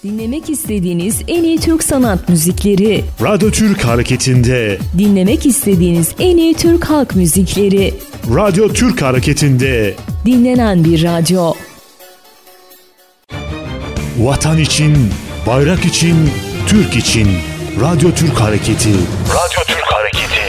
Dinlemek istediğiniz en iyi Türk sanat müzikleri. Radyo Türk Hareketi'nde. Dinlemek istediğiniz en iyi Türk halk müzikleri. Radyo Türk Hareketi'nde. Dinlenen bir radyo. Vatan için, bayrak için, Türk için. Radyo Türk Hareketi. Radyo Türk Hareketi.